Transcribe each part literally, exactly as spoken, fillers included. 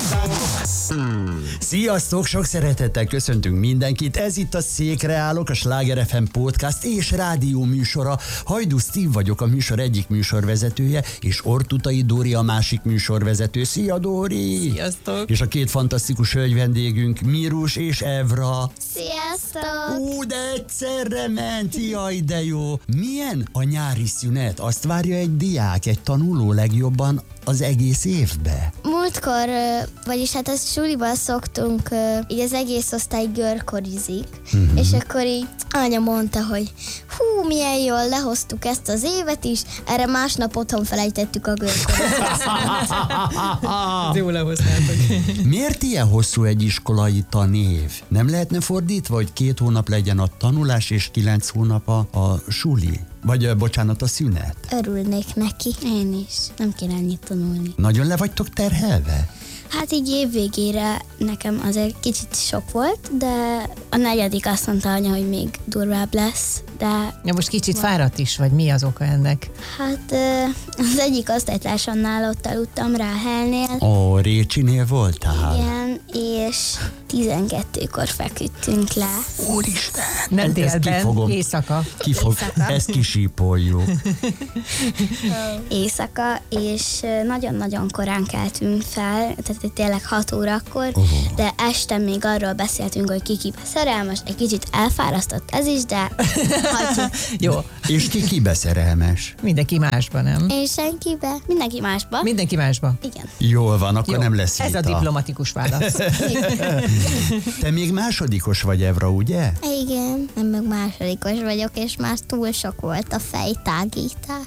Sziasztok, sok szeretettel köszöntünk mindenkit. Ez itt a Székre állok, a Sláger ef em podcast és rádió műsora. Hajdú Steve vagyok, a műsor egyik műsorvezetője, és Ortutai Dóri a másik műsorvezető. Szia, Dóri! Sziasztok! És a két fantasztikus hölgy vendégünk, Mirus és Evra. Sziasztok! Ú, de egyszerre ment, jaj, de jó. Milyen a nyári szünet? Azt várja egy diák, egy tanuló legjobban az egész évbe? Múltkor, vagyis hát ezt suliban szoktunk, így az egész osztály görkorizik, uh-huh. és akkor így anya mondta, hogy hú, milyen jól lehoztuk ezt az évet is, erre másnap otthon felejtettük a görkorizást. Jól lehoztátok. Miért ilyen hosszú egy iskolai tanév? Nem lehetne fordítva, hogy két hónap legyen a tanulás, és kilenc hónap a, a suli? Vagy, bocsánat, a szünet? Örülnék neki. Én is. Nem kéne ennyit tanulni. Nagyon le vagytok terhelve? Hát így évvégére nekem azért kicsit sok volt, de a negyedik azt mondta anya, hogy még durvább lesz, de... Ja, most kicsit fáradt is, vagy mi az oka ennek? Hát az egyik osztálytársamnál ott aludtam Ráhelnél. Ó, Récsinél voltál? Igen, és tizenkettőkor feküdtünk le. Úristen! Nem délben, kifogom. éjszaka. Kifog, Éjszaka. ezt kisípoljuk. Éjszaka, és nagyon-nagyon korán keltünk fel, tehát tényleg hat órakor, Oh. de este még arról beszéltünk, hogy ki kibe szerelmes, egy kicsit elfárasztott ez is, de hagyjuk. Jó, És ki kibe szerelmes? mindenki másba, nem? Én senkibe, mindenki másba. Mindenki másba. Igen. Jól van, akkor Jó, nem lesz ez vita. a diplomatikus válasz. Te még másodikos vagy, Evra, ugye? Igen, én meg másodikos vagyok, és már túl sok volt a fejtágítás.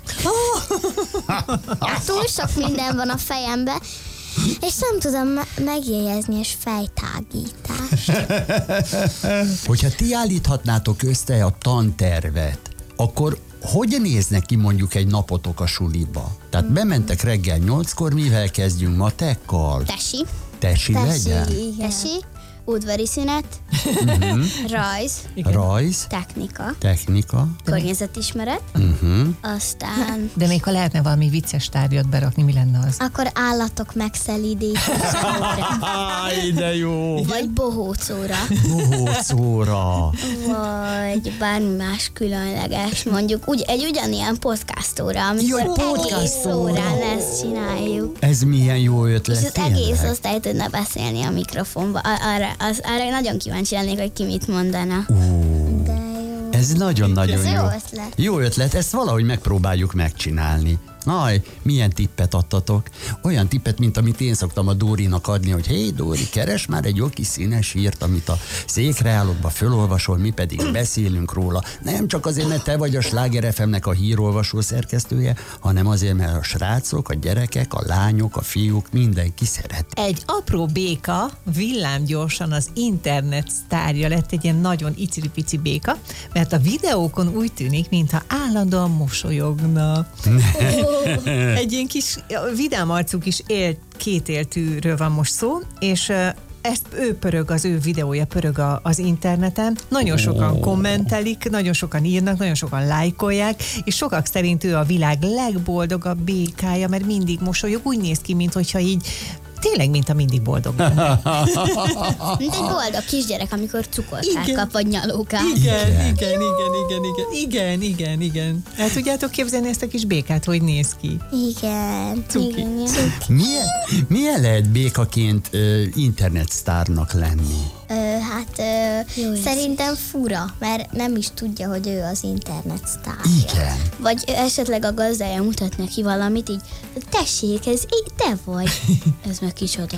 Túl sok minden van a fejembe, és nem tudom me- megjegyezni, és fejtágítás. Hogyha ti állíthatnátok össze a tantervet, akkor hogy néznek ki mondjuk egy napotok a suliba? Tehát bementek reggel nyolckor, mivel kezdjünk? Matekkal? Tesi. Tesi legyen? Tesi, udvari szünet, Uh-huh. rajz, Rajz, technika, technika. környezetismeret, Uh-huh. aztán De még ha lehetne valami vicces tárgyat berakni, mi lenne az? akkor állatok megszelídítésére, Áj, de jó! vagy bohócóra, Bohócóra. vagy bármi más különleges, mondjuk úgy, egy ugyanilyen podcastóra, amikor Jó, egész podcastóra. órán ezt csináljuk. Ez milyen jó ötlet, És az tényleg. egész osztály tudna beszélni a mikrofonba. Arra, az, arra nagyon kíváncsi lennék, hogy ki mit mondana. De jó. Ez nagyon-nagyon Ez jó. jó ötlet. Jó ötlet, ezt valahogy megpróbáljuk megcsinálni. Aj, milyen tippet adtatok? Olyan tippet, mint amit én szoktam a Dórinak adni, hogy hé, Dóri, keres már egy jó kis színes hírt, amit a Székre állokba fölolvasol, mi pedig beszélünk róla. Nem csak azért, mert te vagy a Sláger ef em-nek a hírolvasó szerkesztője, hanem azért, mert a srácok, a gyerekek, a lányok, a fiúk, mindenki szeret. Egy apró béka villámgyorsan az internet sztárja lett, egy ilyen nagyon icipici béka, mert a videókon úgy tűnik, mintha állandóan mosolyogna. Egy ilyen kis vidám arcú kis él, kétéltűről van most szó, és ezt ő pörög, az ő videója pörög a, az interneten. Nagyon sokan kommentelik, nagyon sokan írnak, nagyon sokan lájkolják, és sokak szerint ő a világ legboldogabb békája, mert mindig mosolyog, úgy néz ki, mintha így tényleg, mint a mindig boldog lenne. Mint egy boldog kisgyerek, amikor cukorkát Igen. kap, vagy nyalókát. Igen, igen, igen, igen, igen, igen, igen, igen. El tudjátok képzelni ezt a kis békát, hogy néz ki? Igen. Cuki. Igen, igen. Milyen, milyen lehet békaként ö, internetsztárnak lenni? Ö, hát ö, szerintem fura, mert nem is tudja, hogy ő az internet sztárja. Igen. Vagy esetleg a gazdája mutat neki valamit, így, tessék, ez így te vagy. Ez meg kicsoda.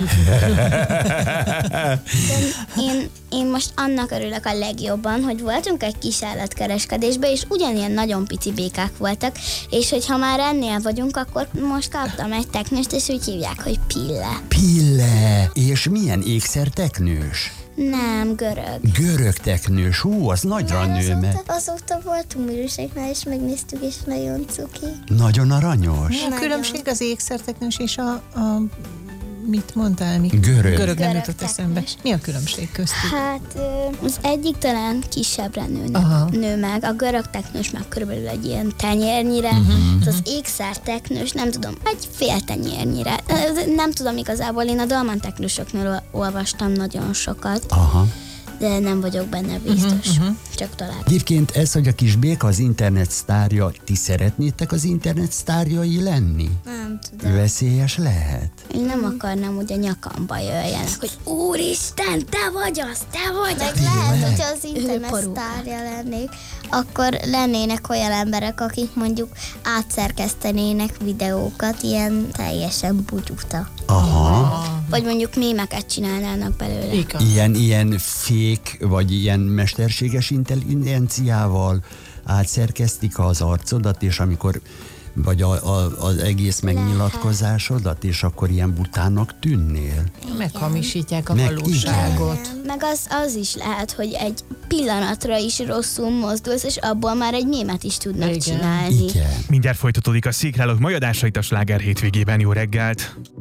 én, én most annak örülök a legjobban, hogy voltunk egy kis állatkereskedésbe, és ugyanilyen nagyon pici békák voltak, és hogyha már ennél vagyunk, akkor most kaptam egy teknőst, és úgy hívják, hogy Pille. Pille! És milyen ékszerteknős? Nem, görög. Görög teknős, hú, az nagyra nő meg. Azóta, azóta voltunk műrűségnél, és megnéztük, és nagyon cuki. Nagyon aranyos. Mi a Nagyon. különbség az ékszerteknős és a, a mit mondtál? Mi? Görög. Görög nem Görög jutott eszembe. teknős. Mi a különbség köztük? Hát ö, az egyik talán kisebbre nőnek, Aha. nő meg, a görög teknős meg körülbelül egy ilyen tenyérnyire, Mhm. uh-huh. az ékszer teknős, nem tudom, egy fél tenyérnyire. Ö, Nem tudom igazából, én a dalman teknősöknél olvastam nagyon sokat, Aha. de nem vagyok benne biztos, Mhm, mhm. csak talán. Egyébként ez, hogy a kis béka az internet sztárja, ti szeretnétek az internet sztárjai lenni? Nem tudom. Veszélyes lehet? Én nem akarnám, hogy a nyakamba jöjjenek, hogy úristen, te vagy az, te vagy az. Meg lehet, hogy az internet sztárja lennék, akkor lennének olyan emberek, akik mondjuk átszerkesztenének videókat, ilyen teljesen bugyuta. Aha. Vagy mondjuk mémeket csinálnának belőle. Ika. Ilyen, ilyen fék, vagy ilyen mesterséges intelligenciával átszerkesztik az arcodat, és amikor vagy a, a, az egész megnyilatkozásodat, és akkor ilyen butának tűnnél. Meghamisítják a Meg valóságot. Meg az, az is lehet, hogy egy pillanatra is rosszul mozdulsz, és abból már egy mémet is tudnak Igen. csinálni. Igen. Mindjárt folytatódik a Székrálók mai adásait a Sláger hétvégében. Jó reggelt!